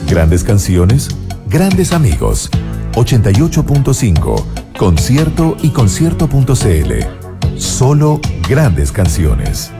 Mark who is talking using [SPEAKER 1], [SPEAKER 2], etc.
[SPEAKER 1] Grandes canciones, grandes amigos. 88.5, Concierto y concierto.cl. Solo grandes canciones.